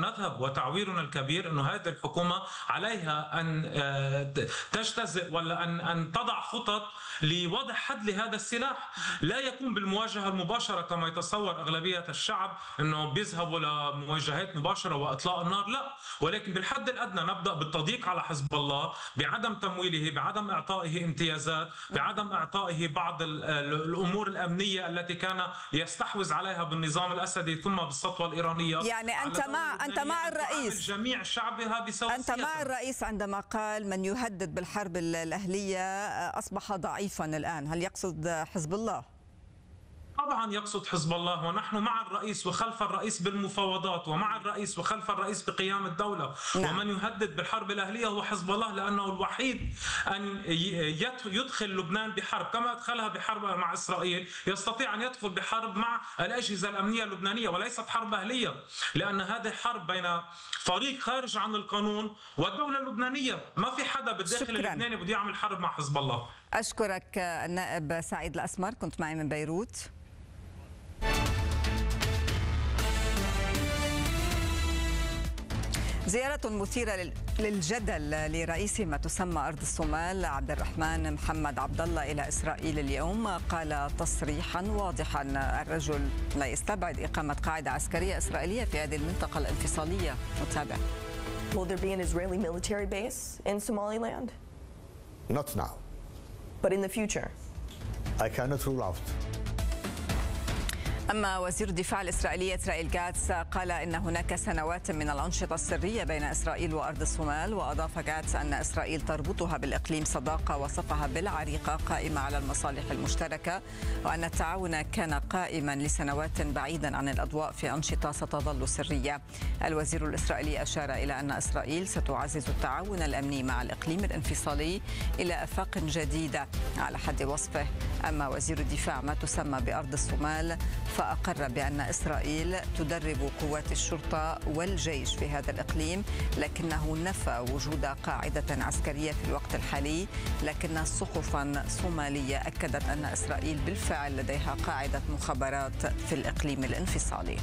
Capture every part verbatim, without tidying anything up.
نذهب وتعويرنا الكبير أنه هذه الحكومة عليها أن تجتزئ ولا أن أن تضع خطط لوضع حد لهذا السلاح، لا يكون بالمواجهة المباشرة كما يتصور أغلبية الشعب أنه بيذهبوا لمواجهات مباشرة وإطلاق النار، لا، ولكن بالحد الأدنى نبدأ بالتضييق على حزب الله بعدم تمويله، بعدم إعطائه امتيازات، بعدم إعطائه بعض الأمور الأمنية التي كان يستحوذ عليها بالنظام الأسدي ثم بالسطوة الإيرانية. يعني أنت مع أنت مع الرئيس، جميع شعبها بسواسية. أنت مع الرئيس عندما قال من يهدد بالحرب الأهلية أصبح ضعيفا الآن، هل يقصد حزب الله؟ طبعا يقصد حزب الله، ونحن مع الرئيس وخلف الرئيس بالمفاوضات، ومع الرئيس وخلف الرئيس بقيام الدولة. نعم. ومن يهدد بالحرب الأهلية هو حزب الله، لأنه الوحيد أن يدخل لبنان بحرب كما أدخلها بحرب مع إسرائيل، يستطيع أن يدخل بحرب مع الأجهزة الأمنية اللبنانية، وليست حرب أهلية، لأن هذه حرب بين فريق خارج عن القانون والدولة اللبنانية. ما في حدا بالداخل اللبناني بده يعمل حرب مع حزب الله. أشكرك النائب سعيد الأسمر، كنت معي من بيروت. زيارة مثيرة للجدل لرئيس ما تسمى أرض الصومال عبد الرحمن محمد عبد الله إلى إسرائيل اليوم. قال تصريحا واضحا الرجل لا يستبعد إقامة قاعدة عسكرية إسرائيلية في هذه المنطقة الانفصالية. نتابع. Will there be an Israeli military base in Somaliland? Not now. But in the future? I cannot rule out. أما وزير الدفاع الإسرائيلي إسرائيل كاتس قال إن هناك سنوات من الأنشطة السرية بين إسرائيل وأرض الصومال، وأضاف كاتس أن إسرائيل تربطها بالإقليم صداقة وصفها بالعريقة قائمة على المصالح المشتركة، وأن التعاون كان قائما لسنوات بعيدا عن الأضواء في أنشطة ستظل سرية. الوزير الإسرائيلي أشار إلى أن إسرائيل ستعزز التعاون الأمني مع الإقليم الانفصالي إلى آفاق جديدة على حد وصفه. أما وزير الدفاع ما تسمى بأرض الصومال فأقر بأن إسرائيل تدرب قوات الشرطة والجيش في هذا الإقليم، لكنه نفى وجود قاعدة عسكرية في الوقت الحالي، لكن صحفا صومالية أكدت أن إسرائيل بالفعل لديها قاعدة مخابرات في الإقليم الانفصالي.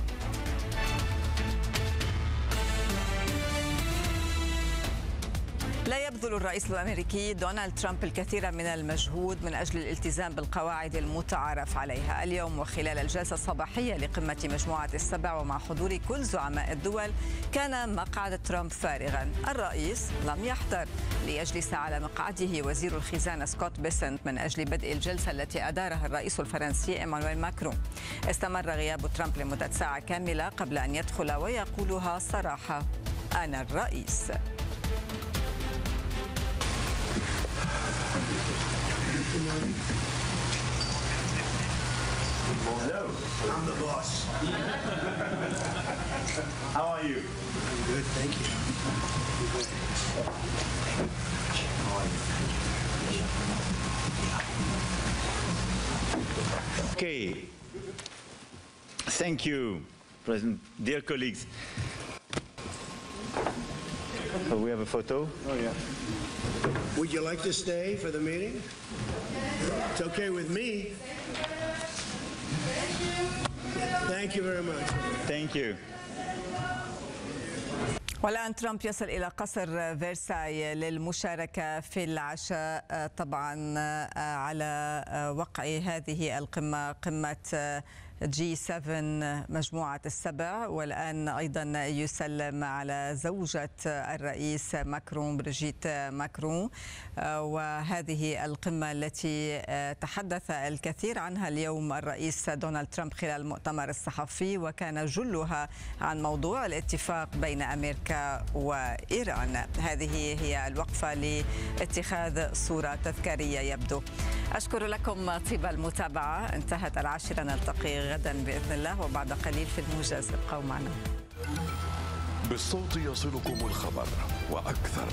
لا يبذل الرئيس الأمريكي دونالد ترامب الكثير من المجهود من أجل الالتزام بالقواعد المتعارف عليها. اليوم وخلال الجلسة الصباحية لقمة مجموعة السبع ومع حضور كل زعماء الدول كان مقعد ترامب فارغا. الرئيس لم يحضر ليجلس على مقعده وزير الخزانة سكوت بيسنت من أجل بدء الجلسة التي أدارها الرئيس الفرنسي إيمانويل ماكرون. استمر غياب ترامب لمدة ساعة كاملة قبل أن يدخل ويقولها صراحة: أنا الرئيس. Hello, I'm the boss. How are you? Good, thank you. Okay. Thank you, President. Dear colleagues. So we have a photo. Oh, yeah. Would you like to stay for the meeting? It's okay with me. Thank you very much. Thank you. والآن ترامب يصل إلى قصر فيرساي للمشاركة في العشاء طبعا على وقع هذه القمة، قمة جي سبعة مجموعة السبع. والآن أيضا يسلم على زوجة الرئيس ماكرون بريجيت ماكرون، وهذه القمة التي تحدث الكثير عنها اليوم الرئيس دونالد ترامب خلال المؤتمر الصحفي، وكان جلها عن موضوع الاتفاق بين أمريكا وإيران. هذه هي الوقفة لاتخاذ صورة تذكارية يبدو. أشكر لكم طيب المتابعة. انتهت العاشرة، نلتقي غدا بإذن الله وبعد قليل في الموجز. ابقوا معنا. بالصوت يصلكم الخبر وأكثر.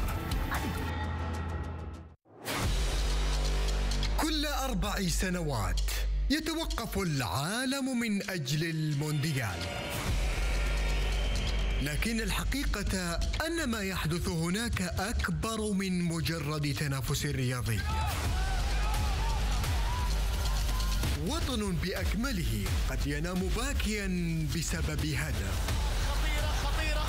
كل أربع سنوات يتوقف العالم من أجل المونديال، لكن الحقيقة أن ما يحدث هناك أكبر من مجرد تنافس رياضي. وطن بأكمله قد ينام باكيا بسبب هدف.